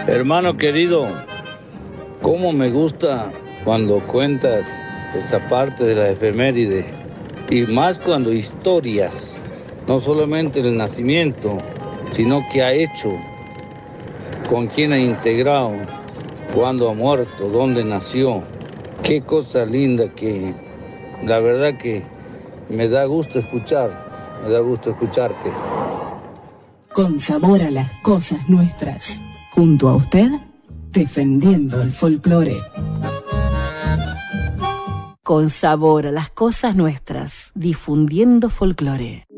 Hermano querido, cómo me gusta cuando cuentas esa parte de la efeméride, y más cuando historias, no solamente el nacimiento, sino qué ha hecho, con quién ha integrado, cuándo ha muerto, dónde nació. Qué cosa linda que, la verdad que me da gusto escucharte. Con sabor a las cosas nuestras. Junto a usted, defendiendo el folclore. Con sabor a las cosas nuestras, difundiendo folclore.